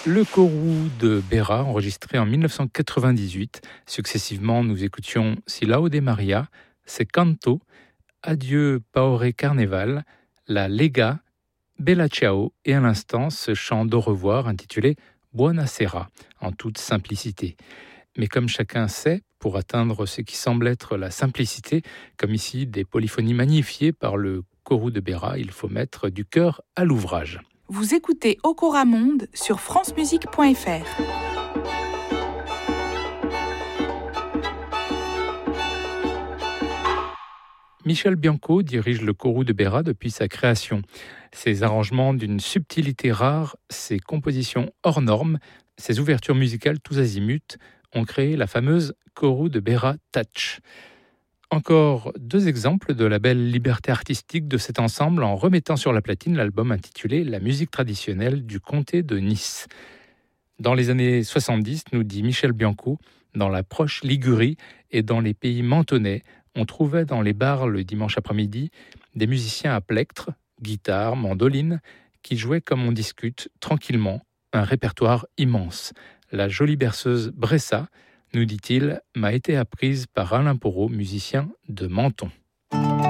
Le Corou de Béra, enregistré en 1998. Successivement, nous écoutions Silao de Maria, C'est Canto, Adieu Paore Carneval, La Lega, Bella Ciao et à l'instant ce chant d'au revoir intitulé Buonasera, en toute simplicité. Mais comme chacun sait, pour atteindre ce qui semble être la simplicité, comme ici des polyphonies magnifiées par le Corou de Béra, il faut mettre du cœur à l'ouvrage. Vous écoutez Okora Monde sur francemusique.fr. Michel Bianco dirige le Corou de Béra depuis sa création. Ses arrangements d'une subtilité rare, ses compositions hors normes, ses ouvertures musicales tous azimuts ont créé la fameuse Corou de Béra Touch. Encore deux exemples de la belle liberté artistique de cet ensemble en remettant sur la platine l'album intitulé La musique traditionnelle du comté de Nice. Dans les années 70, nous dit Michel Bianco, dans la proche Ligurie et dans les pays mentonnais, on trouvait dans les bars le dimanche après-midi des musiciens à plectre, guitare, mandoline, qui jouaient comme on discute, tranquillement, un répertoire immense. La jolie berceuse Bressa, nous dit-il, m'a été apprise par Alain Porot, musicien de Menton.